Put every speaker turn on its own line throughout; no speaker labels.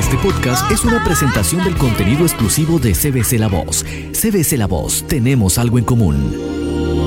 Este podcast es una presentación del contenido exclusivo de CBC La Voz. CBC La Voz, tenemos algo en común.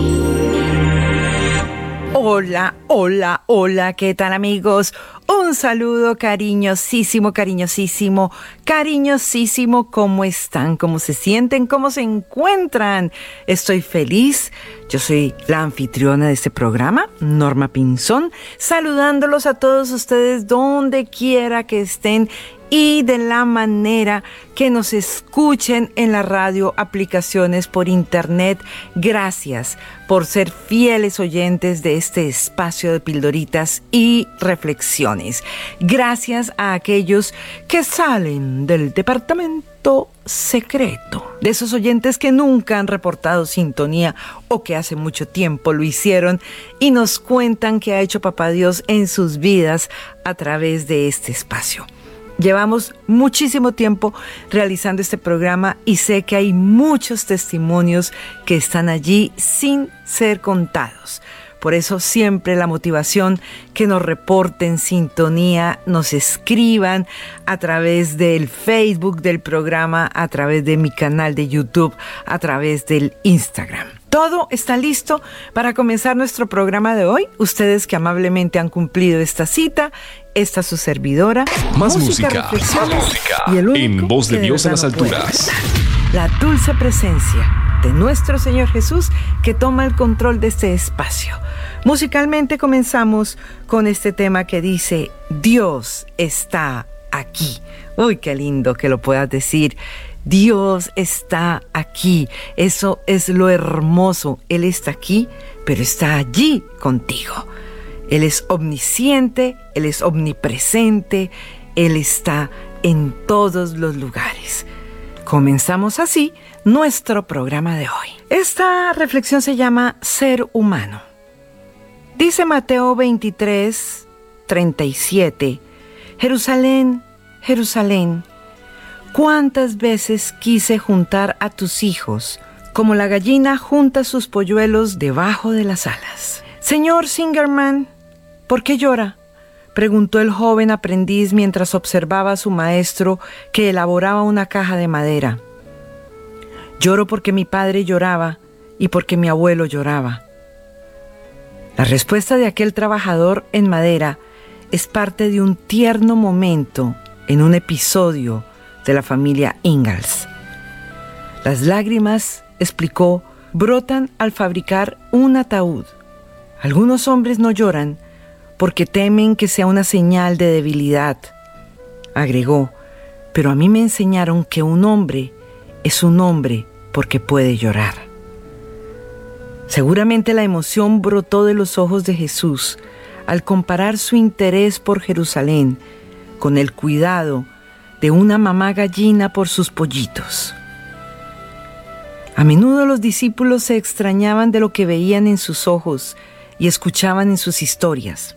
Hola, hola, hola, ¿qué tal, amigos? Un saludo cariñosísimo, cariñosísimo, cariñosísimo. ¿Cómo están? ¿Cómo se sienten? ¿Cómo se encuentran? Estoy feliz. Yo soy la anfitriona de este programa, Norma Pinzón, saludándolos a todos ustedes donde quiera que estén y de la manera que nos escuchen en la radio, aplicaciones por internet. Gracias por ser fieles oyentes de este espacio de pildoritas y reflexiones. Gracias a aquellos que salen del departamento secreto, de esos oyentes que nunca han reportado sintonía o que hace mucho tiempo lo hicieron y nos cuentan qué ha hecho Papá Dios en sus vidas a través de este espacio. Llevamos muchísimo tiempo realizando este programa y sé que hay muchos testimonios que están allí sin ser contados. Por eso siempre la motivación que nos reporten sintonía, nos escriban a través del Facebook del programa, a través de mi canal de YouTube, a través del Instagram. Todo está listo para comenzar nuestro programa de hoy. Ustedes que amablemente han cumplido esta cita, esta su servidora.
Más música.
Y el único
en Voz de Dios en las alturas.
La dulce presencia de nuestro Señor Jesús que toma el control de este espacio. Musicalmente comenzamos con este tema que dice: Dios está aquí. Uy, qué lindo que lo puedas decir. Dios está aquí. Eso es lo hermoso. Él está aquí, pero está allí contigo. Él es omnisciente, Él es omnipresente, Él está en todos los lugares. Comenzamos así nuestro programa de hoy. Esta reflexión se llama Ser humano. Dice Mateo 23, 37, Jerusalén, Jerusalén, ¿cuántas veces quise juntar a tus hijos como la gallina junta sus polluelos debajo de las alas? Señor Singerman, ¿por qué llora?, preguntó el joven aprendiz mientras observaba a su maestro que elaboraba una caja de madera. Lloro porque mi padre lloraba y porque mi abuelo lloraba. La respuesta de aquel trabajador en madera es parte de un tierno momento en un episodio de la familia Ingalls. Las lágrimas, explicó, brotan al fabricar un ataúd. Algunos hombres no lloran porque temen que sea una señal de debilidad, agregó, pero a mí me enseñaron que un hombre es un hombre porque puede llorar. Seguramente la emoción brotó de los ojos de Jesús al comparar su interés por Jerusalén con el cuidado de una mamá gallina por sus pollitos. A menudo los discípulos se extrañaban de lo que veían en sus ojos y escuchaban en sus historias.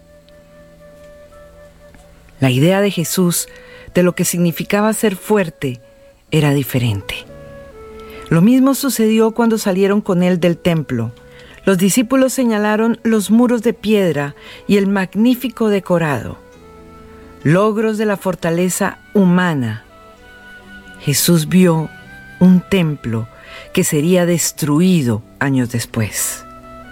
La idea de Jesús de lo que significaba ser fuerte era diferente. Lo mismo sucedió cuando salieron con él del templo. Los discípulos señalaron los muros de piedra y el magnífico decorado, logros de la fortaleza humana. Jesús vio un templo que sería destruido años después.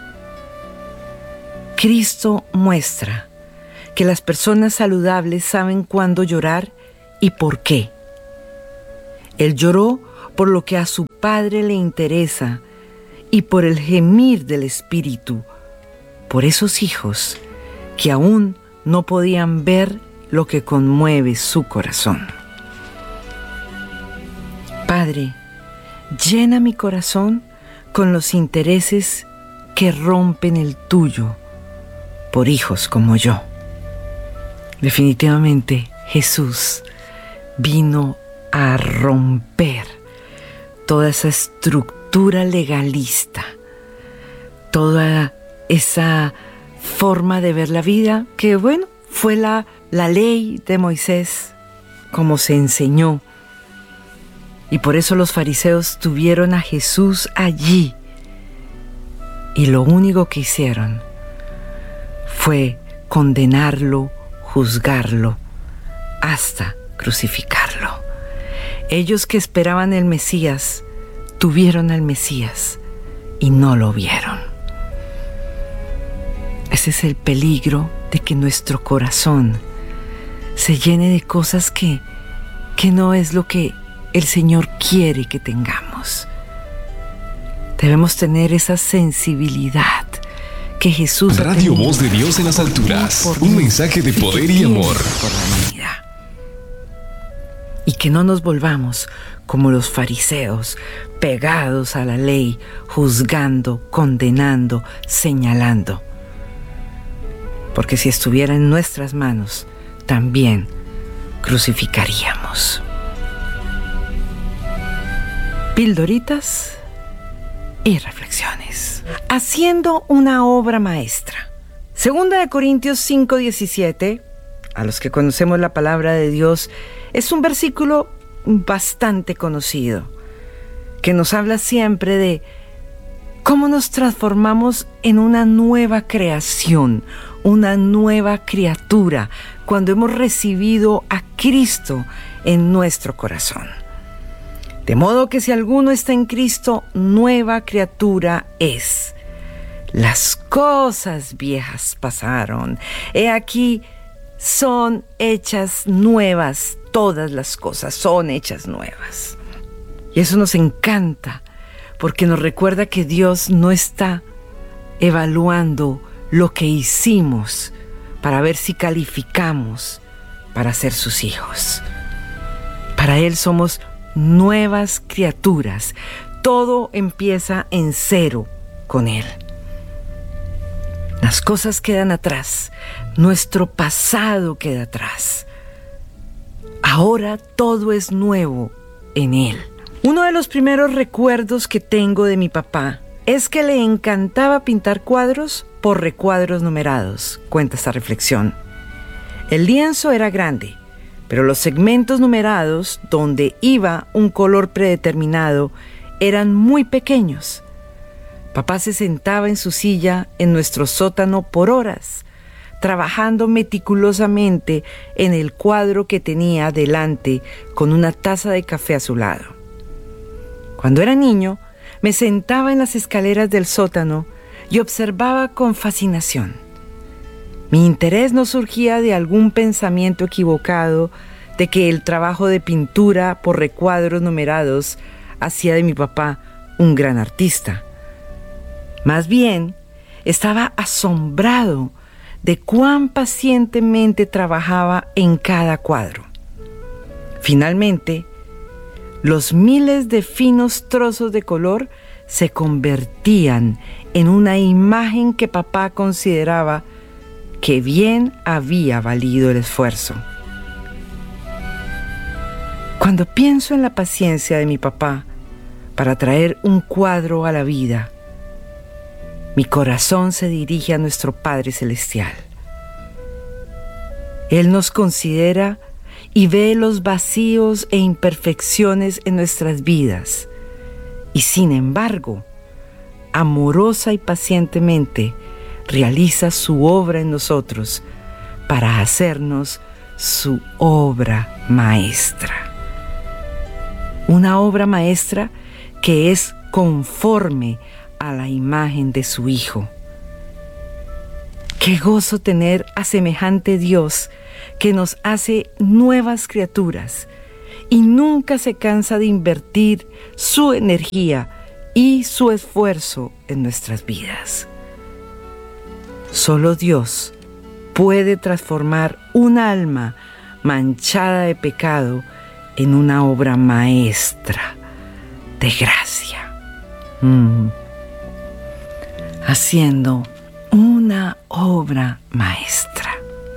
Cristo muestra que las personas saludables saben cuándo llorar y por qué. Él lloró por lo que a su Padre le interesa y por el gemir del Espíritu, por esos hijos que aún no podían ver lo que conmueve su corazón. Padre, llena mi corazón con los intereses que rompen el tuyo por hijos como yo. Definitivamente Jesús vino a romper toda esa estructura legalista, toda esa forma de ver la vida que, bueno, fue la ley de Moisés, como se enseñó. Y por eso los fariseos tuvieron a Jesús allí. Y lo único que hicieron fue condenarlo, juzgarlo, hasta crucificarlo. Ellos que esperaban el Mesías, tuvieron al Mesías y no lo vieron. Ese es el peligro de que nuestro corazón se llene de cosas que no es lo que el Señor quiere que tengamos. Debemos tener esa sensibilidad que Jesús
Radio Voz de Dios en las alturas. Un mensaje de poder y amor.
Por la humanidad. Y que no nos volvamos como los fariseos, pegados a la ley, juzgando, condenando, señalando. Porque si estuviera en nuestras manos, también crucificaríamos. Pildoritas y reflexiones. Haciendo una obra maestra. 2 Corintios 5:17, a los que conocemos la palabra de Dios, es un versículo bastante conocido, que nos habla siempre de cómo nos transformamos en una nueva creación, una nueva criatura, cuando hemos recibido a Cristo en nuestro corazón. De modo que si alguno está en Cristo, nueva criatura es. Las cosas viejas pasaron. He aquí, son hechas nuevas. Todas las cosas son hechas nuevas. Y eso nos encanta, porque nos recuerda que Dios no está evaluando lo que hicimos para ver si calificamos para ser sus hijos. Para Él somos nuevas criaturas. Todo empieza en cero con Él. Las cosas quedan atrás. Nuestro pasado queda atrás. Ahora todo es nuevo en Él. Uno de los primeros recuerdos que tengo de mi papá es que le encantaba pintar cuadros por recuadros numerados, cuenta esta reflexión. El lienzo era grande, pero los segmentos numerados, donde iba un color predeterminado, eran muy pequeños. Papá se sentaba en su silla en nuestro sótano por horas, trabajando meticulosamente en el cuadro que tenía delante con una taza de café a su lado. Cuando era niño, me sentaba en las escaleras del sótano y observaba con fascinación. Mi interés no surgía de algún pensamiento equivocado de que el trabajo de pintura por recuadros numerados hacía de mi papá un gran artista. Más bien, estaba asombrado de cuán pacientemente trabajaba en cada cuadro. Finalmente, los miles de finos trozos de color se convertían en una imagen que papá consideraba que bien había valido el esfuerzo. Cuando pienso en la paciencia de mi papá para traer un cuadro a la vida, mi corazón se dirige a nuestro Padre Celestial. Él nos considera y ve los vacíos e imperfecciones en nuestras vidas, y sin embargo, amorosa y pacientemente, realiza su obra en nosotros para hacernos su obra maestra. Una obra maestra que es conforme a la imagen de su Hijo. Qué gozo tener a semejante Dios que nos hace nuevas criaturas y nunca se cansa de invertir su energía y su esfuerzo en nuestras vidas. Solo Dios puede transformar un alma manchada de pecado en una obra maestra de gracia. Haciendo una obra maestra.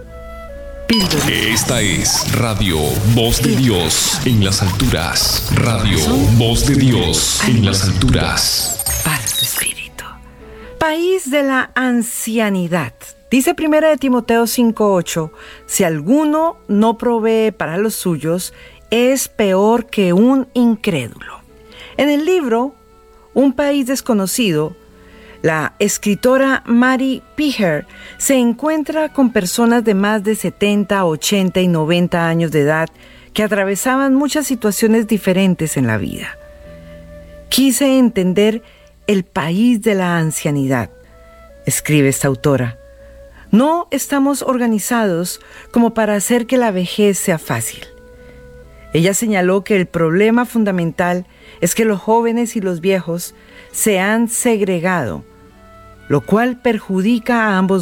Esta es Radio Voz de Dios en las alturas. Radio Voz de Dios en las alturas.
Para tu espíritu. País de la ancianidad. Dice 1 Timoteo 5:8, si alguno no provee para los suyos, es peor que un incrédulo. En el libro Un país desconocido, la escritora Mary Picher se encuentra con personas de más de 70, 80 y 90 años de edad que atravesaban muchas situaciones diferentes en la vida. Quise entender el país de la ancianidad, escribe esta autora. No estamos organizados como para hacer que la vejez sea fácil. Ella señaló que el problema fundamental es que los jóvenes y los viejos se han segregado, lo cual perjudica a ambos